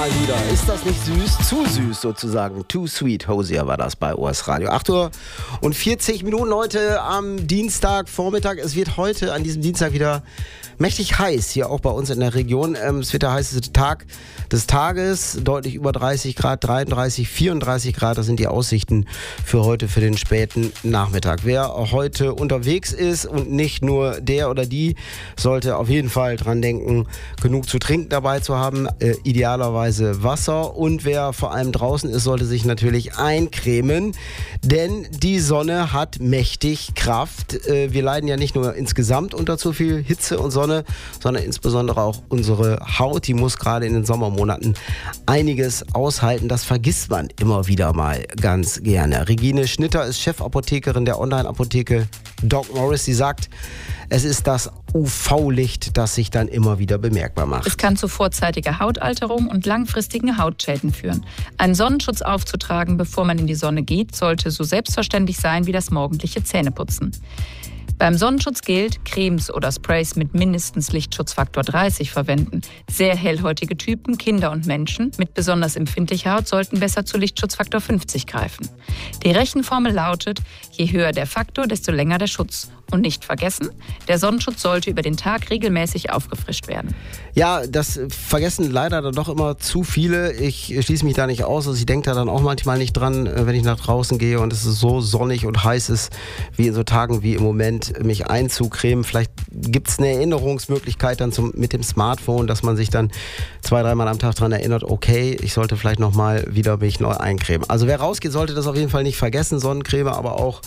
Mal wieder. Ist das nicht süß? Zu süß sozusagen. Too sweet. Hosier war das bei OS Radio. 8:40 Uhr heute am Dienstagvormittag. Es wird heute an diesem Dienstag wieder mächtig heiß, hier auch bei uns in der Region. Es wird der heißeste Tag des Tages, deutlich über 30 Grad, 33, 34 Grad. Das sind die Aussichten für heute, für den späten Nachmittag. Wer heute unterwegs ist und nicht nur der oder die, sollte auf jeden Fall dran denken, genug zu trinken dabei zu haben, idealerweise Wasser. Und wer vor allem draußen ist, sollte sich natürlich eincremen, denn die Sonne hat mächtig Kraft. Wir leiden ja nicht nur insgesamt unter zu viel Hitze und Sonne, sondern insbesondere auch unsere Haut. Die muss gerade in den Sommermonaten einiges aushalten. Das vergisst man immer wieder mal ganz gerne. Regine Schnitter ist Chefapothekerin der Online-Apotheke Doc Morris. Sie sagt, es ist das UV-Licht, das sich dann immer wieder bemerkbar macht. Es kann zu vorzeitiger Hautalterung und langfristigen Hautschäden führen. Einen Sonnenschutz aufzutragen, bevor man in die Sonne geht, sollte so selbstverständlich sein wie das morgendliche Zähneputzen. Beim Sonnenschutz gilt, Cremes oder Sprays mit mindestens Lichtschutzfaktor 30 verwenden. Sehr hellhäutige Typen, Kinder und Menschen mit besonders empfindlicher Haut sollten besser zu Lichtschutzfaktor 50 greifen. Die Rechenformel lautet, je höher der Faktor, desto länger der Schutz. Und nicht vergessen, der Sonnenschutz sollte über den Tag regelmäßig aufgefrischt werden. Ja, das vergessen leider dann doch immer zu viele. Ich schließe mich da nicht aus. Also ich denke da dann auch manchmal nicht dran, wenn ich nach draußen gehe und es ist so sonnig und heiß ist, wie in so Tagen wie im Moment, mich einzucremen. Vielleicht gibt es eine Erinnerungsmöglichkeit dann mit dem Smartphone, dass man sich dann 2-3 Mal am Tag daran erinnert, okay, ich sollte vielleicht nochmal wieder mich neu eincremen. Also wer rausgeht, sollte das auf jeden Fall nicht vergessen, Sonnencreme, aber auch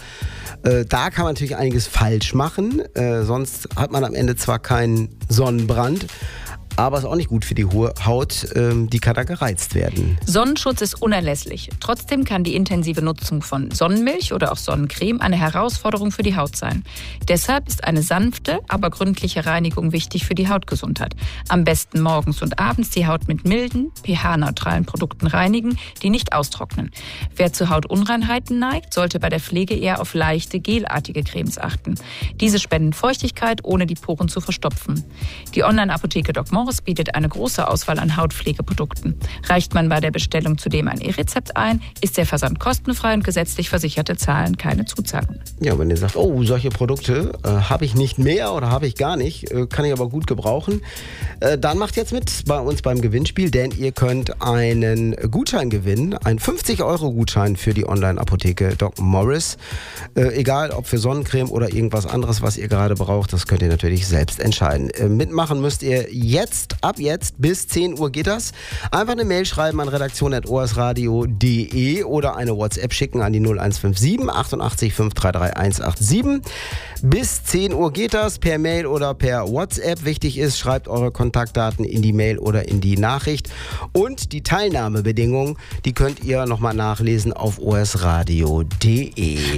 da kann man natürlich einiges falsch machen, sonst hat man am Ende zwar keinen Sonnenbrand, aber ist auch nicht gut für die Haut, die kann da gereizt werden. Sonnenschutz ist unerlässlich. Trotzdem kann die intensive Nutzung von Sonnenmilch oder auch Sonnencreme eine Herausforderung für die Haut sein. Deshalb ist eine sanfte, aber gründliche Reinigung wichtig für die Hautgesundheit. Am besten morgens und abends die Haut mit milden, pH-neutralen Produkten reinigen, die nicht austrocknen. Wer zu Hautunreinheiten neigt, sollte bei der Pflege eher auf leichte, gelartige Cremes achten. Diese spenden Feuchtigkeit, ohne die Poren zu verstopfen. Die Online-Apotheke Doc Morris bietet eine große Auswahl an Hautpflegeprodukten. Reicht man bei der Bestellung zudem ein E-Rezept ein, ist der Versand kostenfrei und gesetzlich Versicherte zahlen keine Zuzahlungen. Ja, wenn ihr sagt, oh, solche Produkte habe ich nicht mehr oder habe ich gar nicht, kann ich aber gut gebrauchen, dann macht jetzt mit bei uns beim Gewinnspiel, denn ihr könnt einen Gutschein gewinnen, einen 50-Euro-Gutschein für die Online-Apotheke Doc Morris. Egal, ob für Sonnencreme oder irgendwas anderes, was ihr gerade braucht, das könnt ihr natürlich selbst entscheiden. Mitmachen müsst ihr ab jetzt bis 10 Uhr geht das. Einfach eine Mail schreiben an redaktion@osradio.de oder eine WhatsApp schicken an die 0157 88 533 187. Bis 10 Uhr geht das per Mail oder per WhatsApp. Wichtig ist, schreibt eure Kontaktdaten in die Mail oder in die Nachricht. Und die Teilnahmebedingungen, die könnt ihr nochmal nachlesen auf osradio.de.